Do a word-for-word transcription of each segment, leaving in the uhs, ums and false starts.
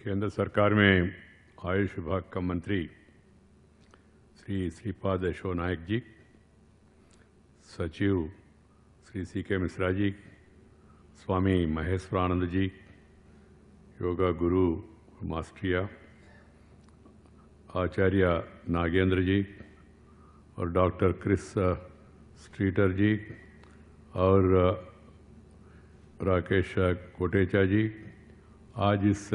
केंद्र सरकार में आयुष विभाग का मंत्री श्री श्रीपाद यशो नायक जी, सचिव श्री सी के मिश्रा जी, स्वामी महेश्वरानंद जी, योगा गुरु मास्टरिया आचार्य नागेंद्र जी और डॉक्टर क्रिस स्ट्रीटर जी और राकेश कोटेचा जी, आज इस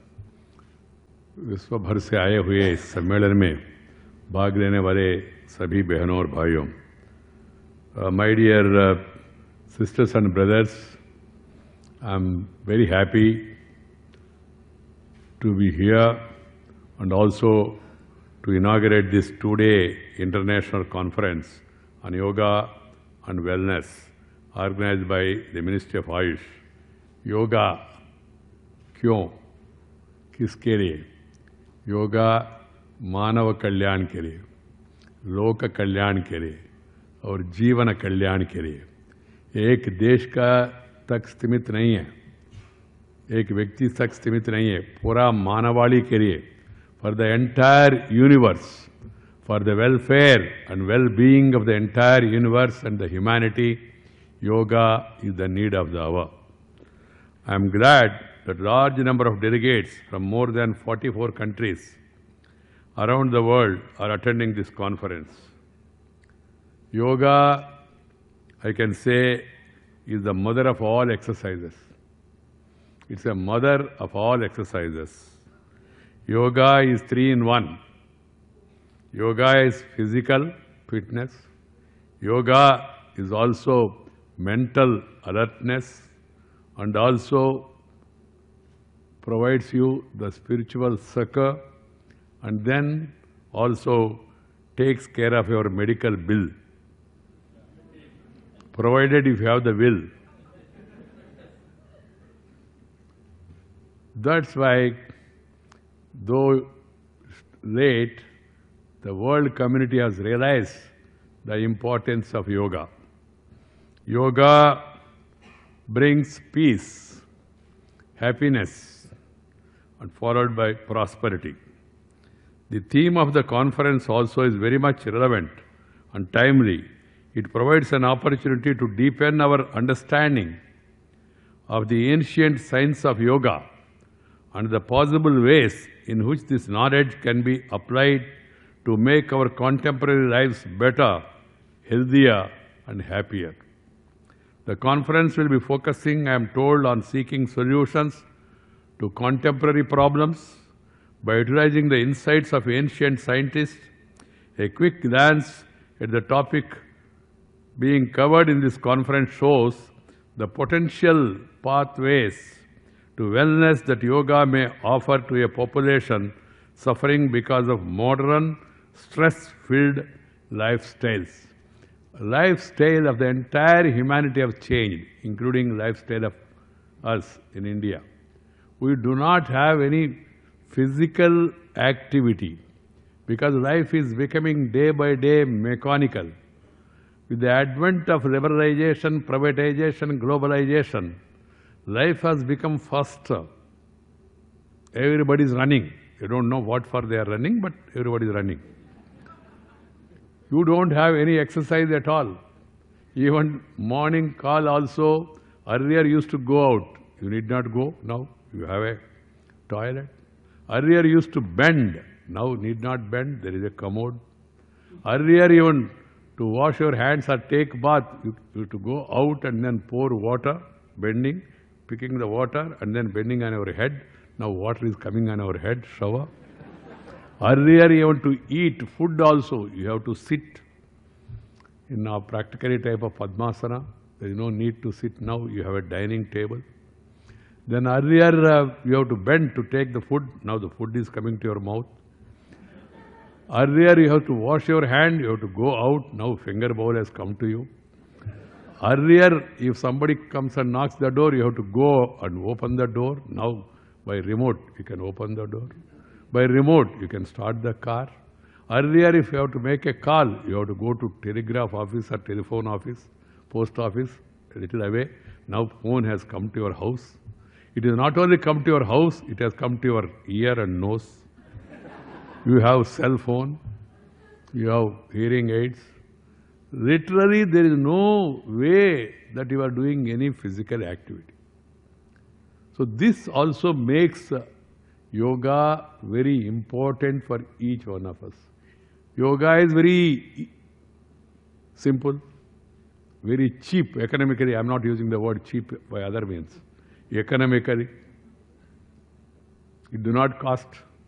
विश्व भर से आए हुए इस सम्मेलन में भाग लेने वाले सभी बहनों और भाइयों, my dear sisters and brothers, I'm very happy to be here and also to inaugurate this two-day international conference on yoga and wellness organized by the Ministry of Ayush. Yoga क्यों, किसके लिए? योगा मानव कल्याण के लिए, लोक कल्याण के लिए और जीवन कल्याण के लिए। एक देश का तक सीमित नहीं है, एक व्यक्ति तक सीमित नहीं है, पूरा मानवाళी के लिए, for the entire universe, for the welfare and well being of the entire universe and the humanity, yoga is the need of the hour. I am glad that a large number of delegates from more than forty-four countries around the world are attending this conference. Yoga, I can say, is the mother of all exercises. It's a mother of all exercises. Yoga is three in one. Yoga is physical fitness. Yoga is also mental alertness and also provides you the spiritual succor and then also takes care of your medical bill, provided if you have the will. That's why, though late, the world community has realized the importance of yoga. Yoga brings peace, happiness, and followed by prosperity. The theme of the conference also is very much relevant and timely. It provides an opportunity to deepen our understanding of the ancient science of yoga and the possible ways in which this knowledge can be applied to make our contemporary lives better, healthier, and happier. The conference will be focusing, I am told, on seeking solutions to contemporary problems by utilizing the insights of ancient scientists. A quick glance at the topic being covered in this conference shows the potential pathways to wellness that yoga may offer to a population suffering because of modern, stress-filled lifestyles. Lifestyle of the entire humanity have changed, including lifestyle of us in India. We do not have any physical activity because life is becoming day by day mechanical. With the advent of liberalization, privatization, globalization, life has become faster. Everybody is running. You don't know what for they are running, but everybody is running. You don't have any exercise at all. Even morning call also, earlier used to go out. You need not go now. You have a toilet. Earlier used to bend. Now need not bend. There is a commode. Earlier even to wash your hands or take bath, you, you have to go out and then pour water, bending, picking the water and then bending on your head. Now water is coming on our head, shower. Earlier, you have to eat food also, you have to sit in a practically type of Padmasana. There is no need to sit now, you have a dining table. Then earlier, uh, you have to bend to take the food. Now the food is coming to your mouth. Earlier, you have to wash your hand, you have to go out. Now finger bowl has come to you. Earlier, if somebody comes and knocks the door, you have to go and open the door. Now, by remote, you can open the door. By remote, you can start the car. Earlier, if you have to make a call, you have to go to telegraph office or telephone office, post office, a little away. Now phone has come to your house. It has not only come to your house, it has come to your ear and nose. You have cell phone, you have hearing aids. Literally, there is no way that you are doing any physical activity. So this also makes yoga very important for each one of us. Yoga is very simple, very cheap economically. I am not using the word cheap by other means. Economically, it do not cost